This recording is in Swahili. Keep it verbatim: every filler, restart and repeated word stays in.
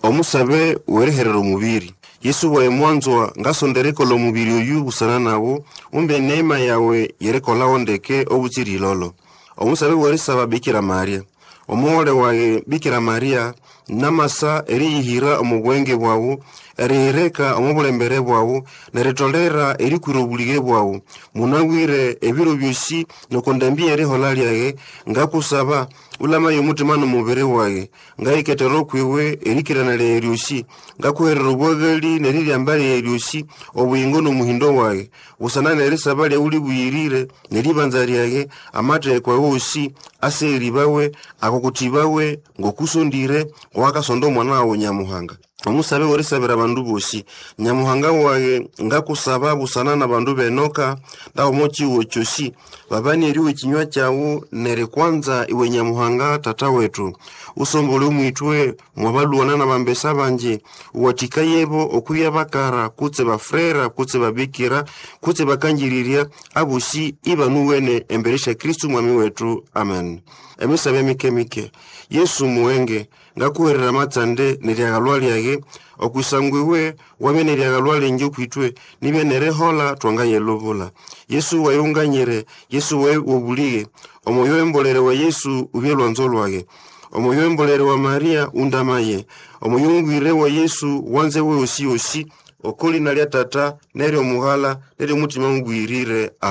omusabe wereherera omubiri. Yesu wa mwanzo ngasondereko lo mubiri uyu busana nawo umbe neema yawe yerekola ondeke obutiri lolo. Omusabe weresaba Bikira Maria. Omuhole wa Bikira Maria namasa erihira omubwenge bwawo erihireka omubulembere bwawo neretolera erikurobulige bwawo munawire ebiro byosi nokondambia erihola lyage ngakusaba ulama yomutima nomubere waye ngaiketero kwiwe erikirana lyosi ngakuherera obwagali neriryambale lyosi obuyingo nomuhindo waye usana nerisaba lya uli buyirire neribanza lyage amatekwa wosi aseri bawe akokutibawe ngokusondire wakasondo mwana wawe Nyamuhanga. Omusabe weresabira bandu bosi Nyamuhanga waye ngakusaba busana na bandu benoka da omochi wochosi babani eriwe kinywa cyawo nere kwanza iwe Nyamuhanga tata wetu usombole umwitwe mwabaluwana na bambesa banje watika yebo okuya bakara kutse bafrera kutse babikira kutse bakanjiriria abusi ibanuwene emberesha Kristu mwami wetu. Amen. Emisabe mike mike Yesu muwenge ngakuherera matsande neriagalwa lyage okwisangwiwe wame neriagalwa lenje kwitwe nibe nerehola twanga yelobola. Yesu wayunganyire Yesu we obulige omoyo embolere wa Yesu ubyelwa nzolwage omoyo embolere wa Maria undamaye omoyo ngwire wa Yesu wanze we osi osi okoli nalya tata neri omuhala neri mutima ngwirire.